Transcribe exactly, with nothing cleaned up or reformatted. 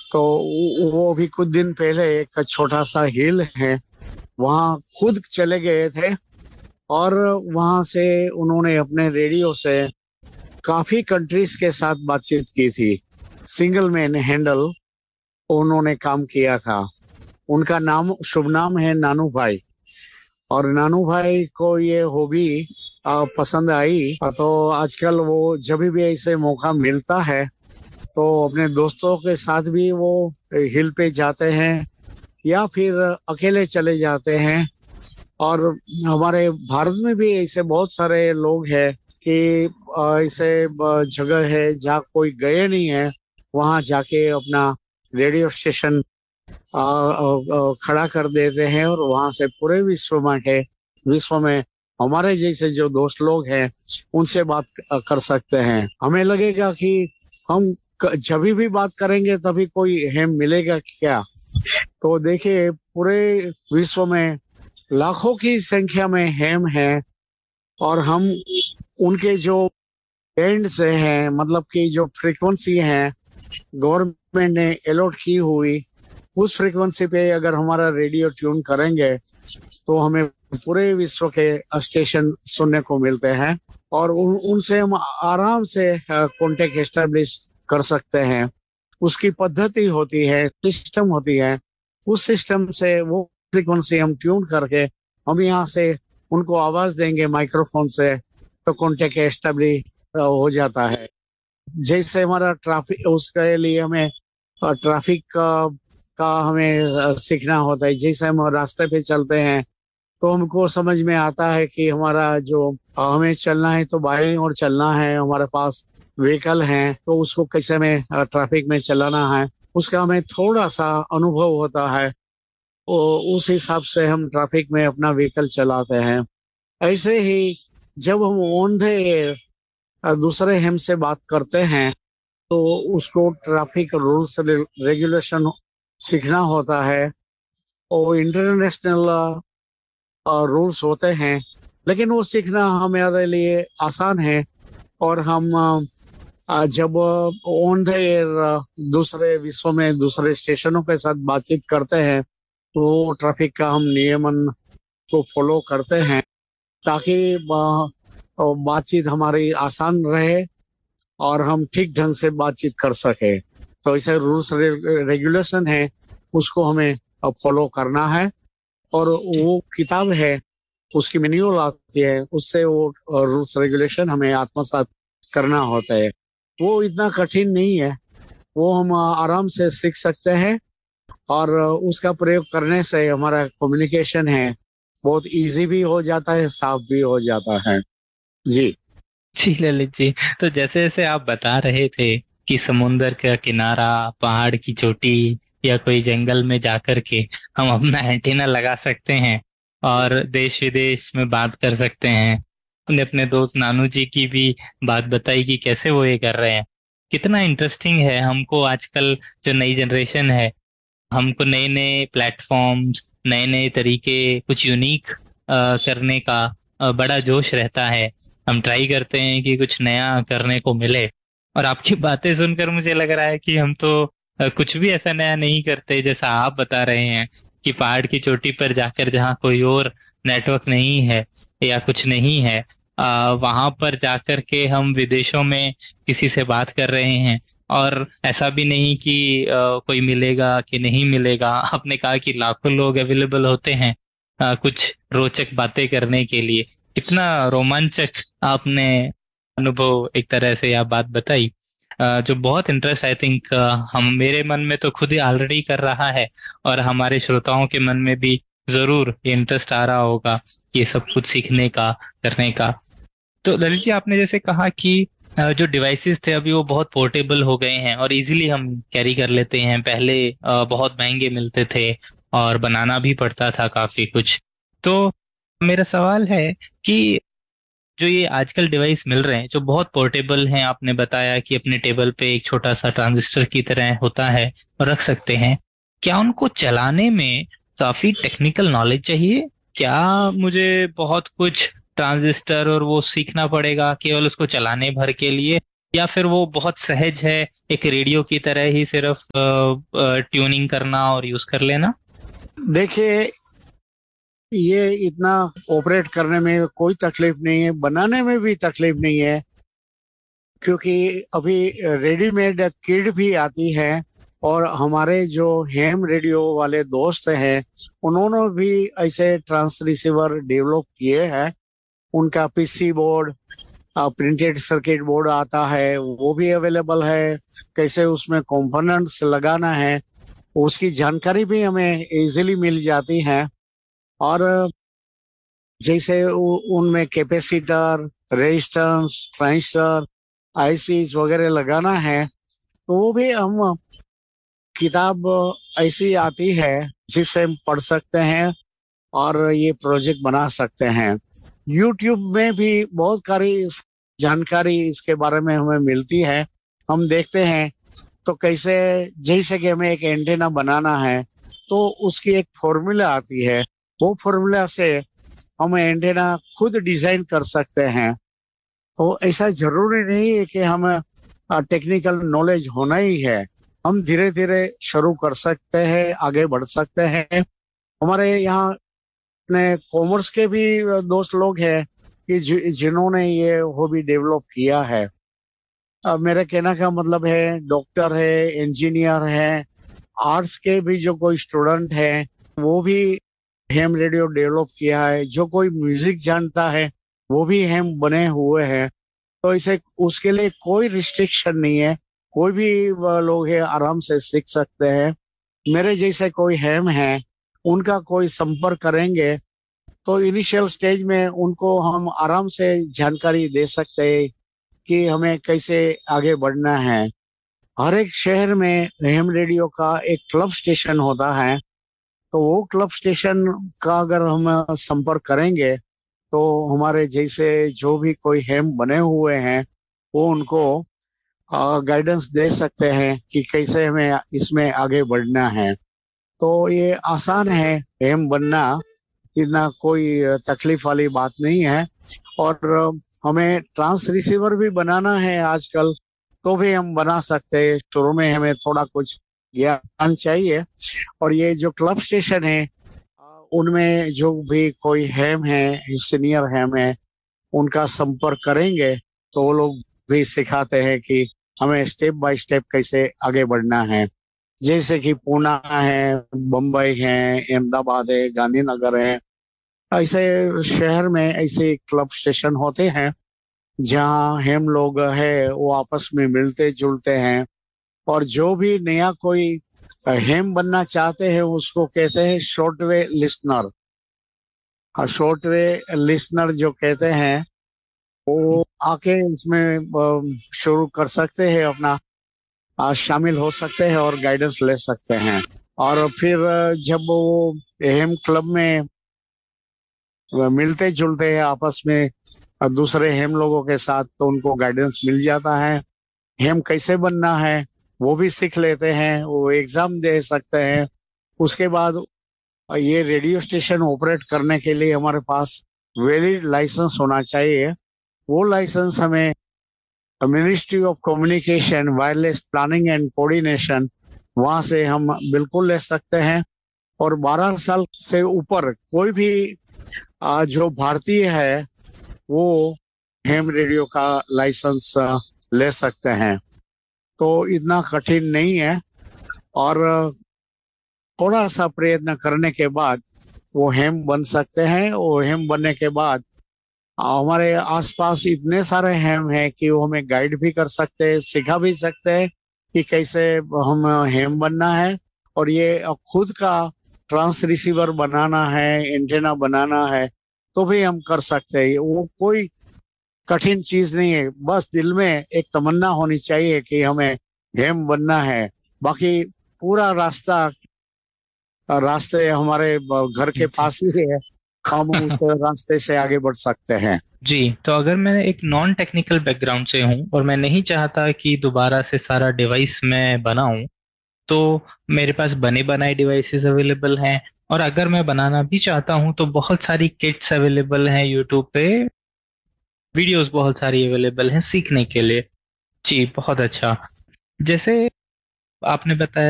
तो वो भी कुछ दिन पहले एक छोटा सा हिल है, वहाँ खुद चले गए थे। और वहाँ से उन्होंने अपने रेडियो से काफी कंट्रीज के साथ बातचीत की थी। सिंगल मैन हैंडल उन्होंने काम किया था। उनका नाम, शुभ नाम है नानू भाई। और नानू भाई को ये हॉबी पसंद आई, तो आजकल वो जब भी ऐसे मौका मिलता है तो अपने दोस्तों के साथ भी वो हिल पे जाते हैं या फिर अकेले चले जाते हैं। और हमारे भारत में भी ऐसे बहुत सारे लोग हैं कि ऐसे जगह है जहाँ कोई गए नहीं है, वहाँ जाके अपना रेडियो स्टेशन खड़ा कर देते हैं और वहां से पूरे विश्व में है विश्व में हमारे जैसे जो दोस्त लोग हैं उनसे बात कर सकते हैं। हमें लगेगा कि हम जब भी बात करेंगे तभी कोई हेम मिलेगा क्या। तो देखिए, पूरे विश्व में लाखों की संख्या में हेम है और हम उनके जो बैंड से हैं, मतलब कि जो फ्रीक्वेंसी है गवर्नमेंट ने अलॉट की हुई, उस फ्रीक्वेंसी पे अगर हमारा रेडियो ट्यून करेंगे तो हमें पूरे विश्व के स्टेशन सुनने को मिलते हैं और उन उनसे हम आराम से कांटेक्ट एस्टेब्लिश कर सकते हैं। उसकी पद्धति होती है, सिस्टम होती है, उस सिस्टम से वो फ्रीक्वेंसी हम ट्यून करके हम यहाँ से उनको आवाज देंगे माइक्रोफोन से, तो कांटेक्ट एस्टेब्लिश हो जाता है। जैसे हमारा ट्रैफिक, उसके लिए हमें ट्रैफिक का, का हमें सीखना होता है। जैसे हम रास्ते पे चलते हैं तो हमको समझ में आता है कि हमारा जो हमें चलना है तो बाएं ओर चलना है, हमारे पास व्हीकल है तो उसको कैसे में ट्रैफिक में चलाना है, उसका हमें थोड़ा सा अनुभव होता है। तो उस हिसाब से हम ट्रैफिक में अपना व्हीकल चलाते हैं। ऐसे ही जब हम ऑन द एयर दूसरे हम से बात करते हैं तो उसको ट्रैफिक रूल्स रेगुलेशन सीखना होता है और इंटरनेशनल रूल्स होते हैं, लेकिन वो सीखना हमारे लिए आसान है। और हम आ, जब ऑन द एयर दूसरे विश्व में दूसरे स्टेशनों के साथ बातचीत करते हैं तो ट्रैफिक का हम नियमन को फॉलो करते हैं ताकि बातचीत हमारी आसान रहे और हम ठीक ढंग से बातचीत कर सके। तो ऐसे रूल्स रेगुलेशन है, उसको हमें फॉलो करना है। और वो किताब है, उसकी मैन्युअल आती है, उससे वो रूल्स रेगुलेशन हमें आत्मसात करना होता है। वो इतना कठिन नहीं है, वो हम आराम से सीख सकते हैं और उसका प्रयोग करने से हमारा कम्युनिकेशन है बहुत इजी भी हो जाता है, साफ भी हो जाता है। जी जी ललित जी, तो जैसे जैसे आप बता रहे थे कि समुंदर का किनारा, पहाड़ की चोटी या कोई जंगल में जाकर के हम अपना एंटीना लगा सकते हैं और देश विदेश में बात कर सकते हैं। अपने अपने दोस्त नानू जी की भी बात बताई कि कैसे वो ये कर रहे हैं। कितना इंटरेस्टिंग है। हमको आजकल जो नई जनरेशन है, हमको नए नए प्लेटफॉर्म्स, नए नए तरीके, कुछ यूनिक करने का अ, बड़ा जोश रहता है। हम ट्राई करते हैं कि कुछ नया करने को मिले। और आपकी बातें सुनकर मुझे लग रहा है कि हम तो अ, कुछ भी ऐसा नया नहीं करते जैसा आप बता रहे हैं कि पहाड़ की चोटी पर जाकर जहाँ कोई और नेटवर्क नहीं है या कुछ नहीं है, आ, वहां पर जाकर के हम विदेशों में किसी से बात कर रहे हैं। और ऐसा भी नहीं कि अ, कोई मिलेगा कि नहीं मिलेगा। आपने कहा कि लाखों लोग अवेलेबल होते हैं अ, कुछ रोचक बातें करने के लिए। कितना रोमांचक आपने अनुभव एक तरह से आप बात बताई, अ, जो बहुत इंटरेस्ट आई थिंक हम मेरे मन में तो खुद ही ऑलरेडी कर रहा है और हमारे श्रोताओं के मन में भी जरूर ये इंटरेस्ट आ रहा होगा ये सब कुछ सीखने का, करने का। तो ललित जी, आपने जैसे कहा कि अ, जो डिवाइसेस थे अभी वो बहुत पोर्टेबल हो गए हैं और इजीली हम कैरी कर लेते हैं। पहले अ, बहुत महंगे मिलते थे और बनाना भी पड़ता था काफी कुछ। तो मेरा सवाल है कि जो ये आजकल डिवाइस मिल रहे हैं जो बहुत पोर्टेबल हैं, आपने बताया कि अपने टेबल पे एक छोटा सा ट्रांजिस्टर की तरह होता है और रख सकते हैं, क्या उनको चलाने में काफी टेक्निकल नॉलेज चाहिए? क्या मुझे बहुत कुछ ट्रांजिस्टर और वो सीखना पड़ेगा केवल उसको चलाने भर के लिए, या फिर वो बहुत सहज है, एक रेडियो की तरह ही सिर्फ ट्यूनिंग करना और यूज कर लेना? देखिए, ये इतना ऑपरेट करने में कोई तकलीफ नहीं है, बनाने में भी तकलीफ नहीं है, क्योंकि अभी रेडीमेड किट भी आती है। और हमारे जो हैम रेडियो वाले दोस्त हैं, उन्होंने भी ऐसे ट्रांस रिसीवर डेवलप किए हैं। उनका PC board, printed circuit board आता है, वो भी अवेलेबल है। कैसे उसमें कंपोनेंट्स लगाना है, उसकी जानकारी भी हमें इजीली मिल जाती है। और जैसे उ- उनमें कैपेसिटर, रेजिस्टेंस, ट्रांजिस्टर, आईसीज वगैरह लगाना है, तो वो भी हम किताब ऐसी आती है जिससे हम पढ़ सकते हैं और ये प्रोजेक्ट बना सकते हैं। यूट्यूब में भी बहुत सारी इस- जानकारी इसके बारे में हमें मिलती है। हम देखते हैं तो कैसे, जैसे कि हमें एक एंटेना बनाना है तो उसकी एक फॉर्मूला आती है। वो फॉर्मूला से हम एंटेना खुद डिजाइन कर सकते हैं। तो ऐसा जरूरी नहीं है कि हम टेक्निकल नॉलेज होना ही है। हम धीरे धीरे शुरू कर सकते हैं, आगे बढ़ सकते हैं। हमारे यहाँ इतने कॉमर्स के भी दोस्त लोग हैं कि जि, जिन्होंने ये हॉबी डेवलप किया है। अब मेरे कहना का मतलब है, डॉक्टर है, इंजीनियर है, आर्ट्स के भी जो कोई स्टूडेंट है, वो भी हैम रेडियो डेवलप किया है। जो कोई म्यूजिक जानता है, वो भी हैम बने हुए हैं। तो इसे, उसके लिए कोई रिस्ट्रिक्शन नहीं है। कोई भी वह लोग है आराम से सीख सकते हैं। मेरे जैसे कोई हैम है, उनका कोई संपर्क करेंगे तो इनिशियल स्टेज में उनको हम आराम से जानकारी दे सकते हैं कि हमें कैसे आगे बढ़ना है। हर एक शहर में हैम रेडियो का एक क्लब स्टेशन होता है। तो वो क्लब स्टेशन का अगर हम संपर्क करेंगे तो हमारे जैसे जो भी कोई हैम बने हुए हैं, वो उनको गाइडेंस दे सकते हैं कि कैसे हमें इसमें आगे बढ़ना है। तो ये आसान है हैम बनना, इतना कोई तकलीफ वाली बात नहीं है। और हमें ट्रांस रिसीवर भी बनाना है आजकल, तो भी हम बना सकते हैं। शुरू में हमें थोड़ा कुछ ज्ञान चाहिए। और ये जो क्लब स्टेशन है, उनमें जो भी कोई हैम है, सीनियर हैम है, उनका संपर्क करेंगे तो वो लोग भी सिखाते हैं कि हमें स्टेप बाय स्टेप कैसे आगे बढ़ना है। जैसे कि पूना है, बम्बई है, अहमदाबाद है, गांधीनगर है, ऐसे शहर में ऐसे क्लब स्टेशन होते हैं जहाँ हम लोग है वो आपस में मिलते जुलते हैं। और जो भी नया कोई हेम बनना चाहते हैं, उसको कहते हैं शॉर्टवे लिसनर। शॉर्टवे लिसनर जो कहते हैं, वो आके इसमें अ, शुरू कर सकते हैं अपना, अ, शामिल हो सकते हैं और गाइडेंस ले सकते हैं। और फिर अ, जब वो हेम क्लब में मिलते जुलते हैं आपस में अ, दूसरे हेम लोगों के साथ, तो उनको गाइडेंस मिल जाता है। हेम कैसे बनना है वो भी सीख लेते हैं, वो एग्जाम दे सकते हैं। उसके बाद ये रेडियो स्टेशन ऑपरेट करने के लिए हमारे पास वैलिड लाइसेंस होना चाहिए। वो लाइसेंस हमें ministry of communication wireless planning and coordination, वहां से हम बिल्कुल ले सकते हैं। और बारह साल से ऊपर कोई भी आ, जो भारतीय है, वो हैम रेडियो का लाइसेंस आ, ले सकते हैं। तो इतना कठिन नहीं है। और थोड़ा सा प्रयत्न करने के बाद वो हैम बन सकते हैं। वो हैम बनने के बाद हमारे आसपास इतने सारे हैम हैं कि वो हमें गाइड भी कर सकते हैं, सिखा भी सकते हैं कि कैसे हम हैम बनना है। और ये खुद का ट्रांस रिसीवर बनाना है, एंटेना बनाना है, तो भी हम कर सकते हैं। वो कोई कठिन चीज नहीं है। बस दिल में एक तमन्ना होनी चाहिए कि हमें हैम बनना है। बाकी पूरा रास्ता, रास्ते हमारे घर के जी। पास ही है। हम उस रास्ते से आगे बढ़ सकते हैं। जी, तो अगर मैं एक नॉन टेक्निकल बैकग्राउंड से हूँ और मैं नहीं चाहता कि दोबारा से सारा डिवाइस मैं बनाऊं, तो मेरे पास बने बनाए डिवाइसेस अवेलेबल हैं। और अगर मैं बनाना भी चाहता हूँ तो बहुत सारी किट्स अवेलेबल हैं यूट्यूब पे, वीडियोस बहुत सारी अवेलेबल हैं सीखने के लिए। जी बहुत अच्छा। जैसे आपने बताया